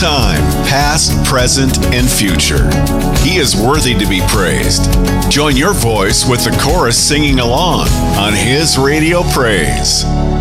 time, past, present, and future. He is worthy to be praised. Join your voice with the chorus singing along on His Radio Praise.